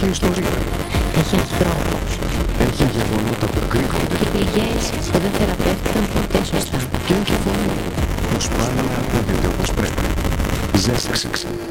Έχει ιστορία. Έχει ανθρώπους. Έχει γεγονότα που κρύβονται. Και πληγές που δεν θεραπεύτηκαν ποτέ σωστά. Και έχει φωνή που σπάνια ακούγεται όπως πρέπει. Ζέσταξε.